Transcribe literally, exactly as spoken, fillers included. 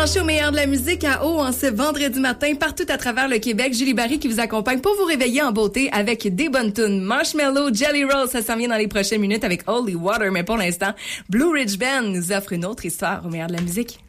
branchés au meilleur de la musique à eau en ce vendredi matin partout à travers le Québec. Julie Barry qui vous accompagne pour vous réveiller en beauté avec des bonnes tunes. Marshmallow, Jelly Roll, ça s'en vient dans les prochaines minutes avec Holy Water. Mais pour l'instant, Blue Ridge Band nous offre une autre histoire au meilleur de la musique.